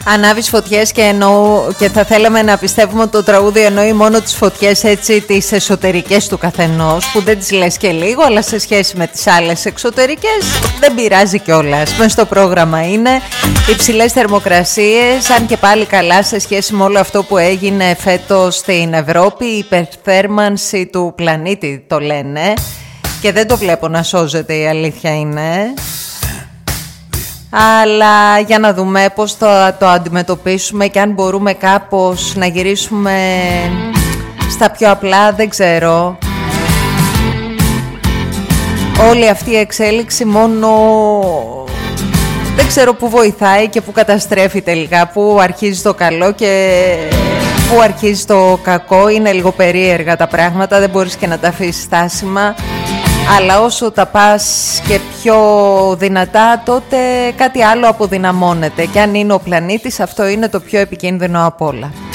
Ανάβεις φωτιές και θα θέλαμε να πιστεύουμε ότι το τραγούδι εννοεί μόνο τις φωτιές, έτσι, τις εσωτερικές του καθενός, που δεν τις λες και λίγο, αλλά σε σχέση με τις άλλες εξωτερικές δεν πειράζει κιόλας. Μες στο πρόγραμμα είναι υψηλές θερμοκρασίες, αν και πάλι καλά σε σχέση με όλο αυτό που έγινε φέτος στην Ευρώπη. Η υπερθέρμανση του πλανήτη το λένε και δεν το βλέπω να σώζεται, η αλήθεια είναι. Αλλά για να δούμε πώς θα το αντιμετωπίσουμε και αν μπορούμε κάπως να γυρίσουμε στα πιο απλά, δεν ξέρω. Όλη αυτή η εξέλιξη μόνο δεν ξέρω που βοηθάει και που καταστρέφει τελικά, που αρχίζει το καλό και που αρχίζει το κακό. Είναι λίγο περίεργα τα πράγματα, δεν μπορείς και να τα αφήσεις στάσιμα. Αλλά όσο τα πας και πιο δυνατά, τότε κάτι άλλο αποδυναμώνεται. Και αν είναι ο πλανήτης, αυτό είναι το πιο επικίνδυνο απ' όλα.